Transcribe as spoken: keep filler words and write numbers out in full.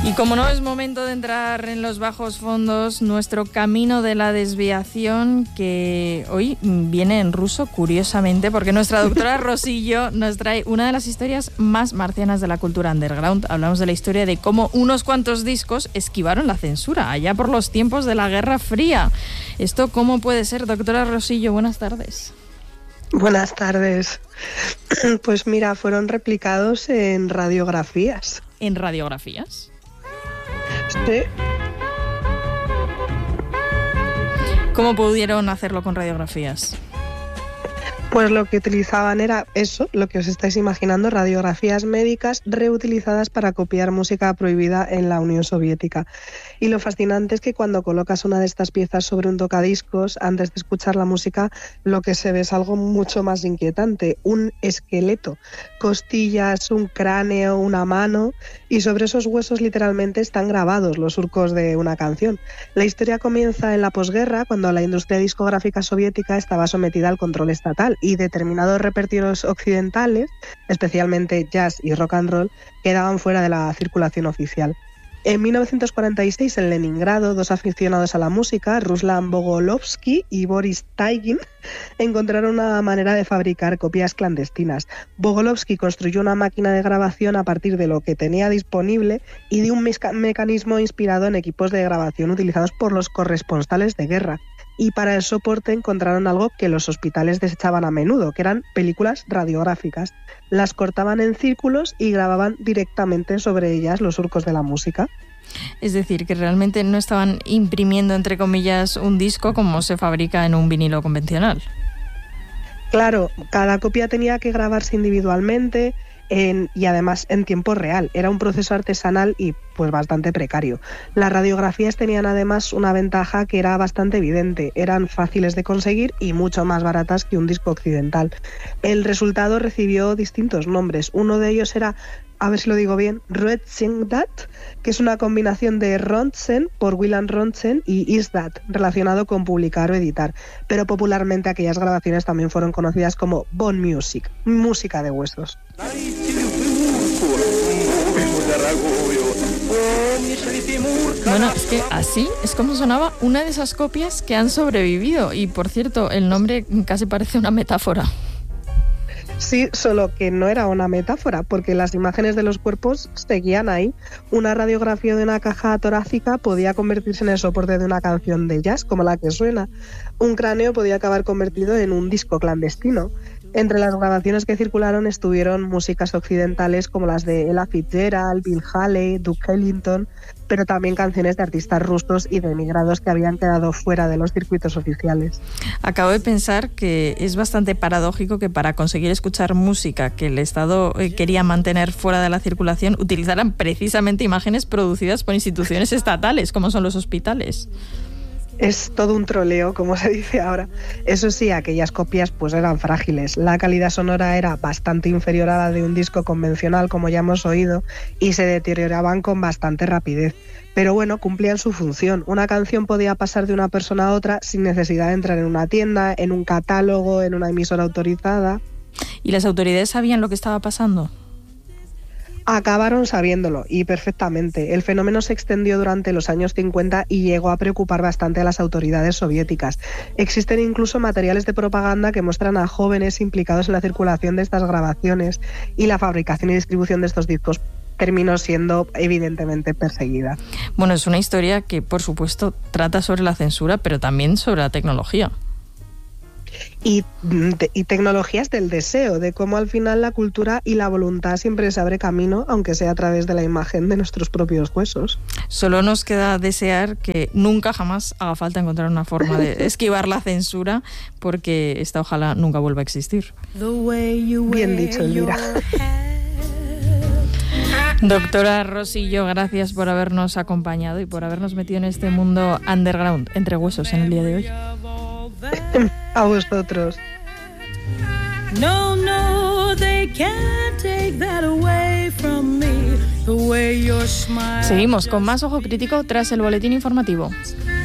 Y como no es momento de entrar en los bajos fondos, nuestro camino de la desviación, que hoy viene en ruso, curiosamente, porque nuestra doctora Rosillo nos trae una de las historias más marcianas de la cultura underground. Hablamos de la historia de cómo unos cuantos discos esquivaron la censura, allá por los tiempos de la Guerra Fría. ¿Esto cómo puede ser, doctora Rosillo? Buenas tardes. Buenas tardes. Pues mira, fueron replicados en radiografías. ¿En radiografías? Sí. ¿Cómo pudieron hacerlo con radiografías? Pues lo que utilizaban era eso, lo que os estáis imaginando, radiografías médicas reutilizadas para copiar música prohibida en la Unión Soviética. Y lo fascinante es que cuando colocas una de estas piezas sobre un tocadiscos, antes de escuchar la música, lo que se ve es algo mucho más inquietante, un esqueleto, costillas, un cráneo, una mano, y sobre esos huesos literalmente están grabados los surcos de una canción. La historia comienza en la posguerra, cuando la industria discográfica soviética estaba sometida al control estatal, y determinados repertorios occidentales, especialmente jazz y rock and roll, quedaban fuera de la circulación oficial. En mil novecientos cuarenta y seis, en Leningrado, dos aficionados a la música, Ruslan Bogolovsky y Boris Taigin, encontraron una manera de fabricar copias clandestinas. Bogolovsky construyó una máquina de grabación a partir de lo que tenía disponible y de un meca- mecanismo inspirado en equipos de grabación utilizados por los corresponsales de guerra. Y para el soporte encontraron algo que los hospitales desechaban a menudo, que eran películas radiográficas. Las cortaban en círculos y grababan directamente sobre ellas los surcos de la música. Es decir, que realmente no estaban imprimiendo, entre comillas, un disco como se fabrica en un vinilo convencional. Claro, cada copia tenía que grabarse individualmente en, y además en tiempo real. Era un proceso artesanal y pues bastante precario. Las radiografías tenían además una ventaja que era bastante evidente. Eran fáciles de conseguir y mucho más baratas que un disco occidental. El resultado recibió distintos nombres. Uno de ellos era, a ver si lo digo bien, Röntgendat, que es una combinación de Röntgen por Wilhelm Röntgen y Isdat, relacionado con publicar o editar. Pero popularmente aquellas grabaciones también fueron conocidas como Bone Music, música de huesos. Bueno, es que así es como sonaba una de esas copias que han sobrevivido. Y por cierto, el nombre casi parece una metáfora. Sí, solo que no era una metáfora, porque las imágenes de los cuerpos seguían ahí. Una radiografía de una caja torácica podía convertirse en el soporte de una canción de jazz, como la que suena. Un cráneo podía acabar convertido en un disco clandestino. Entre las grabaciones que circularon estuvieron músicas occidentales como las de Ella Fitzgerald, Bill Haley, Duke Ellington, pero también canciones de artistas rusos y de emigrados que habían quedado fuera de los circuitos oficiales. Acabo de pensar que es bastante paradójico que para conseguir escuchar música que el Estado quería mantener fuera de la circulación utilizaran precisamente imágenes producidas por instituciones estatales, como son los hospitales. Es todo un troleo, como se dice ahora. Eso sí, aquellas copias pues eran frágiles. La calidad sonora era bastante inferior a la de un disco convencional, como ya hemos oído, y se deterioraban con bastante rapidez. Pero bueno, cumplían su función. Una canción podía pasar de una persona a otra sin necesidad de entrar en una tienda, en un catálogo, en una emisora autorizada. ¿Y las autoridades sabían lo que estaba pasando? Acabaron sabiéndolo, y perfectamente. El fenómeno se extendió durante los años cincuenta y llegó a preocupar bastante a las autoridades soviéticas. Existen incluso materiales de propaganda que muestran a jóvenes implicados en la circulación de estas grabaciones, y la fabricación y distribución de estos discos terminó siendo evidentemente perseguida. Bueno, es una historia que, por supuesto, trata sobre la censura, pero también sobre la tecnología. Y, y tecnologías del deseo, de cómo al final la cultura y la voluntad siempre se abre camino, aunque sea a través de la imagen de nuestros propios huesos. Solo nos queda desear que nunca jamás haga falta encontrar una forma de esquivar la censura, porque esta ojalá nunca vuelva a existir. Bien dicho, Elvira. Doctora Rosillo, gracias por habernos acompañado y por habernos metido en este mundo underground, entre huesos, en el día de hoy. A vosotros. No, no, they can't take that away from me. The way your smile. Seguimos con más Ojo Crítico tras el boletín informativo.